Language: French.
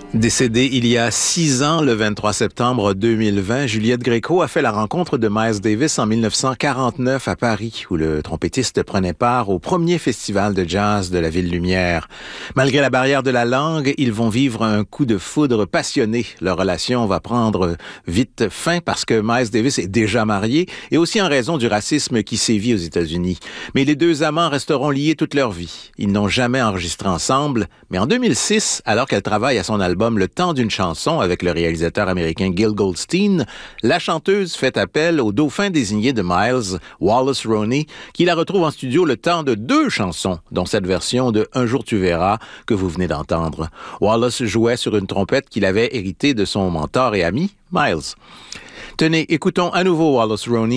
Décédée il y a 6 ans, le 23 septembre 2020, Juliette Gréco a fait la rencontre de Miles Davis en 1949 à Paris, où le trompettiste prenait part au premier festival de jazz de la Ville Lumière. Malgré la barrière de la langue, ils vont vivre un coup de foudre passionné. Leur relation va prendre vite fin parce que Miles Davis est déjà marié et aussi en raison du racisme qui sévit aux États-Unis. Mais les deux amants resteront liés toute leur vie. Ils n'ont jamais enregistré ensemble, mais en 2006, alors qu'elle travaille à son album Le temps d'une chanson avec le réalisateur américain Gil Goldstein, la chanteuse fait appel au dauphin désigné de Miles, Wallace Roney, qui la retrouve en studio le temps de 2 chansons, dont cette version de Un jour tu verras que vous venez d'entendre. Wallace jouait sur une trompette qu'il avait héritée de son mentor et ami, Miles. Tenez, écoutons à nouveau Wallace Roney